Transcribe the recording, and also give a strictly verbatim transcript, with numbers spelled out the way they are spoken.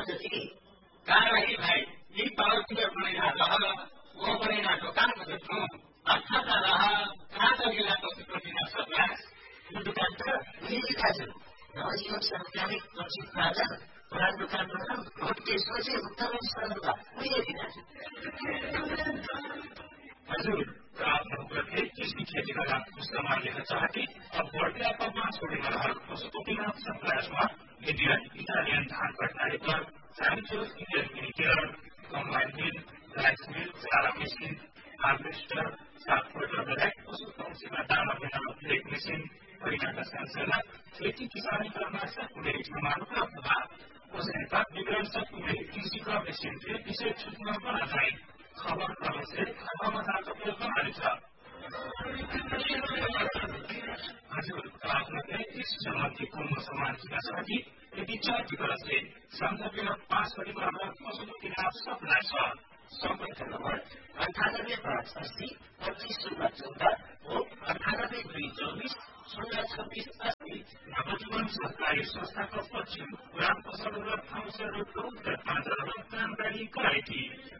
जति कारवाहीलाई यी पावतीले बनाइरहेको वो बनाइरहेको कामको छौँ अर्थात् रह कहाँ तगिला प्रतिनिधि सबलाई यो दुकान त लिएका छन् नवजीवन सामुदायिक पछि प्राजन पुरानो दुकानबाट भोट त्यसपछि उत्तम स्तरका उनीहरूका हजुर आफ्नो प्रत्येक कृषि खेती गर्दा पुस्तकमा चाहती अब बढ़ते आपमा छोडेर पशुपतिनाथ सप्लायर्समा इंडियन इटालियन धान प्रणाली पर Chinese Indian मिनिकेयर combine mill rice mill चारा मेसिन हार्वेस्टर सात फोल्डर ब्याग पशुपक्षीमा दाना बनाउन प्लेट मेसिन परिणामका साथसाथै खेती किसानी कर्ममा कुनै ठाउँमा उपलब्ध भए कसैका विवरण कुनै कृषिका मेसिन विषय छुट्न पनि चाहिँ खबर प्रवेशले खातामा जाँच प्रणाली छ हजुर आफ्नो पैंतीस सम्बन्धी कुम्भ समाजिका साथी यदि चार दिवसले सन्दर्भ पाँच परिवारमा पशुपतिनाथ सप्लाई छ सम्पर्क नम्बर अन्ठानब्बे पाँच अस्सी पच्चीस शून्य चौध हो अन्ठानब्बे दुई चौबिस शून्य छब्बीस अस्सी नवजीवन सहकारी संस्थाको पश्चिम ग्राम पसल र फाउन्सर रोडको उत्तर पाँच कामदारी कराइथी